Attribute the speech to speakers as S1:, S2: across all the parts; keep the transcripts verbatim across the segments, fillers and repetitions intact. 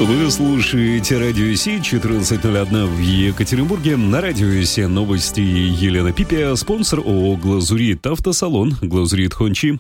S1: Вы слушаете Радио Си, четырнадцать ноль один в Екатеринбурге. На Радио Си новости Елена Пипия. Спонсор ООО «Глазурит Автосалон». «Глазурит Хончи».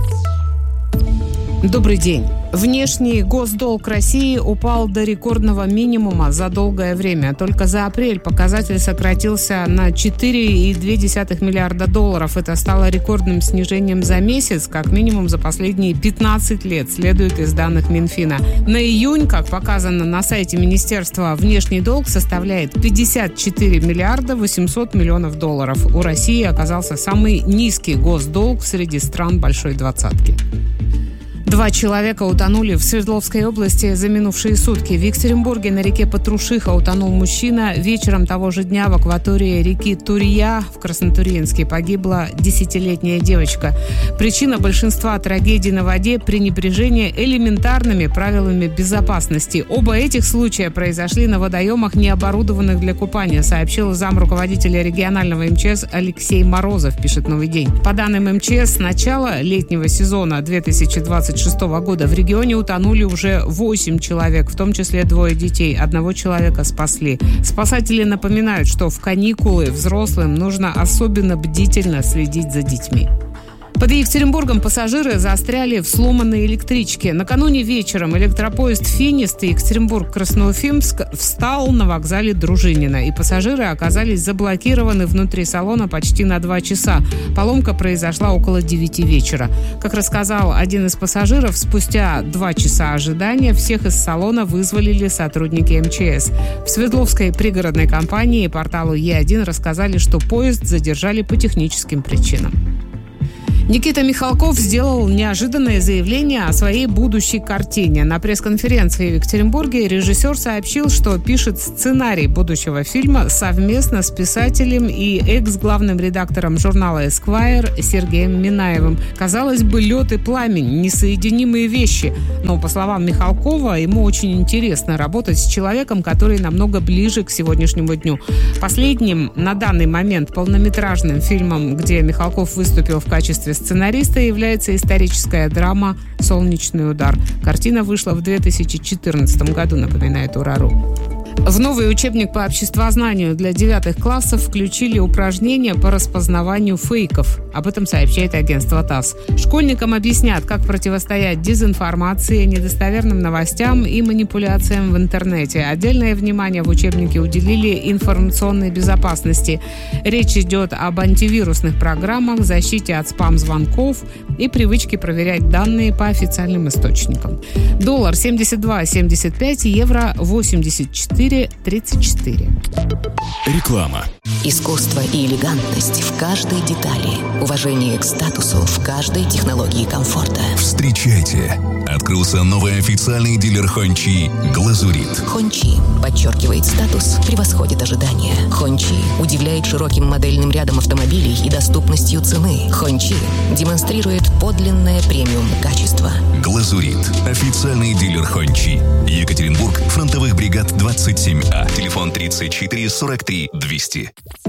S2: Добрый день. Внешний госдолг России упал до рекордного минимума за долгое время. Только за апрель показатель сократился на четыре целых две десятых миллиарда долларов. Это стало рекордным снижением за месяц, как минимум за последние пятнадцать лет, следует из данных Минфина. На июнь, как показано на сайте Министерства, внешний долг составляет пятьдесят четыре миллиарда восемьсот миллионов долларов. У России оказался самый низкий госдолг среди стран Большой Двадцатки. Два человека утонули в Свердловской области за минувшие сутки. В Екатеринбурге на реке Патрушиха утонул мужчина. Вечером того же дня в акватории реки Турья в Краснотурьинске погибла десятилетняя девочка. Причина большинства трагедий на воде – пренебрежение элементарными правилами безопасности. Оба этих случая произошли на водоемах, не оборудованных для купания, сообщил замруководителя регионального эм че эс Алексей Морозов, пишет «Новый день». По данным эм че эс, с начала летнего сезона две тысячи двадцать шестого года в регионе утонули уже восемь человек, в том числе двое детей. Одного человека спасли. Спасатели напоминают, что в каникулы взрослым нужно особенно бдительно следить за детьми. Под Екатеринбургом пассажиры застряли в сломанной электричке. Накануне вечером электропоезд «Финист» Екатеринбург-Красноуфимск встал на вокзале Дружинина, и пассажиры оказались заблокированы внутри салона почти на два часа. Поломка произошла около девяти вечера. Как рассказал один из пассажиров, спустя два часа ожидания всех из салона вызволили сотрудники эм че эс. В Свердловской пригородной компании порталу Е один рассказали, что поезд задержали по техническим причинам. Никита Михалков сделал неожиданное заявление о своей будущей картине. На пресс-конференции в Екатеринбурге режиссер сообщил, что пишет сценарий будущего фильма совместно с писателем и экс-главным редактором журнала «Эсквайр» Сергеем Минаевым. Казалось бы, лед и пламень – несоединимые вещи. Но, по словам Михалкова, ему очень интересно работать с человеком, который намного ближе к сегодняшнему дню. Последним на данный момент полнометражным фильмом, где Михалков выступил в качестве сценариста, является историческая драма «Солнечный удар». Картина вышла в две тысячи четырнадцатом году, напоминает Урару. В новый учебник по обществознанию для девятых классов включили упражнения по распознаванию фейков. Об этом сообщает агентство ТАСС. Школьникам объяснят, как противостоять дезинформации, недостоверным новостям и манипуляциям в интернете. Отдельное внимание в учебнике уделили информационной безопасности. Речь идет об антивирусных программах, защите от спам-звонков и привычке проверять данные по официальным источникам. Доллар семьдесят два семьдесят пять, евро восемьдесят четыре тридцать четыре.
S3: Реклама.
S4: Искусство и элегантность в каждой детали. Уважение к статусу в каждой технологии комфорта.
S3: Встречайте. Открылся новый официальный дилер Хончи «Глазурит».
S4: Хончи подчеркивает статус, превосходит ожидания. Хончи удивляет широким модельным рядом автомобилей и доступностью цены. Хончи демонстрирует подлинное премиум качество.
S3: «Глазурит». Официальный дилер Хончи. Екатеринбург, фронтовых бригад двадцать семь А. Телефон тридцать четыре сорок три двести.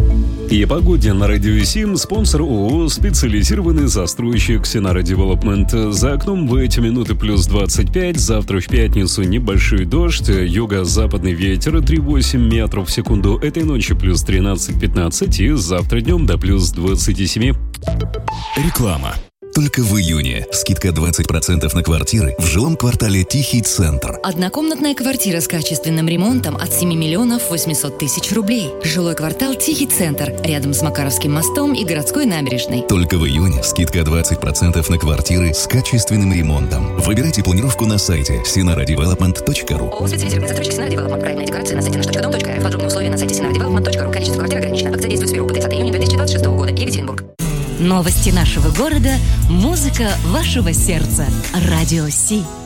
S1: И о погоде на Радио Си. Спонсор ООО «Специализированный застройщик Синара Девелопмент». За окном в эти минуты плюс двадцать пять. Завтра в пятницу небольшой дождь. Юго-западный ветер три целых восемь метров в секунду. Этой ночью плюс тринадцать пятнадцать. И завтра днем до плюс двадцать семь.
S3: Реклама. Только в июне скидка двадцать процентов на квартиры в жилом квартале «Тихий центр».
S5: Однокомнатная квартира с качественным ремонтом от семи миллионов восемьсот тысяч рублей. Жилой квартал «Тихий центр» рядом с Макаровским мостом и городской набережной.
S3: Только в июне скидка двадцать процентов на квартиры с качественным ремонтом. Выбирайте планировку на сайте синара девелопмент точка ру.
S5: ООО «Специализированный застройщик Синара Девелопмент». Проектная декларация на сайте наш точка дом точка рф. Подробные условия на сайте синара девелопмент точка ру. Количество квартир ограничено. Акция действует с первого по тридцатое июня две тысячи двадцать шестого года. Екатеринбург. Новости нашего города. Музыка вашего сердца. Радио Си.